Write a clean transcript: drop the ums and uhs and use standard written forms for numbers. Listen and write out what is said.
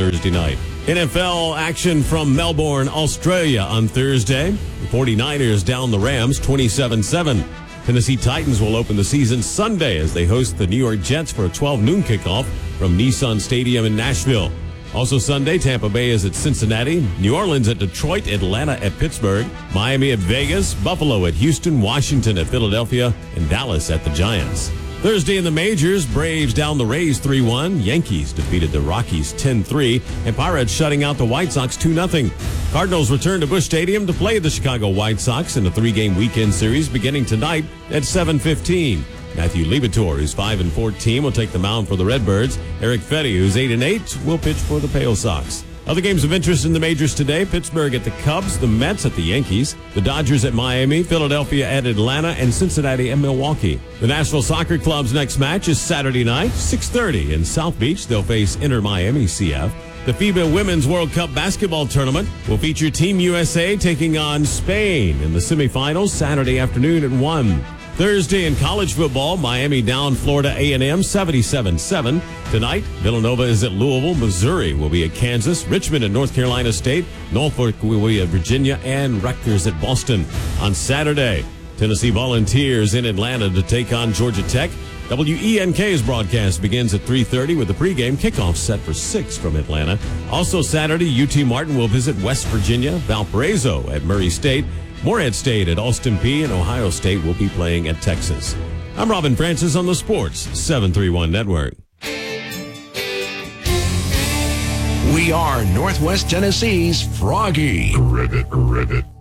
Thursday night. NFL action from Melbourne, Australia on Thursday. The 49ers down the Rams 27-7. Tennessee Titans will open the season Sunday as they host the New York Jets for a 12 noon kickoff from Nissan Stadium in Nashville. Also Sunday, Tampa Bay is at Cincinnati, New Orleans at Detroit, Atlanta at Pittsburgh, Miami at Vegas, Buffalo at Houston, Washington at Philadelphia, and Dallas at the Giants. Thursday in the majors, Braves down the Rays 3-1. Yankees defeated the Rockies 10-3. And Pirates shutting out the White Sox 2-0. Cardinals return to Busch Stadium to play the Chicago White Sox in a 3-game weekend series beginning tonight at 7:15. Matthew Liberatore, who's 5-14, will take the mound for the Redbirds. Eric Fetty, who's 8-8, will pitch for the Pale Sox. Other games of interest in the majors today: Pittsburgh at the Cubs, the Mets at the Yankees, the Dodgers at Miami, Philadelphia at Atlanta, and Cincinnati at Milwaukee. The Nashville Soccer Club's next match is Saturday night, 6:30 in South Beach. They'll face Inter Miami CF. The FIBA Women's World Cup basketball tournament will feature Team USA taking on Spain in the semifinals Saturday afternoon at 1. Thursday in college football, Miami down Florida A&M 77-7. Tonight, Villanova is at Louisville. Missouri will be at Kansas. Richmond at North Carolina State. Norfolk will be at Virginia. And Rutgers at Boston. On Saturday, Tennessee Volunteers in Atlanta to take on Georgia Tech. WENK's broadcast begins at 3:30 with the pregame kickoff set for 6 from Atlanta. Also Saturday, UT Martin will visit West Virginia. Valparaiso at Murray State. Morehead State at Austin Peay, and Ohio State will be playing at Texas. I'm Robin Francis on the Sports 731 Network. We are Northwest Tennessee's Froggy. Ribbit.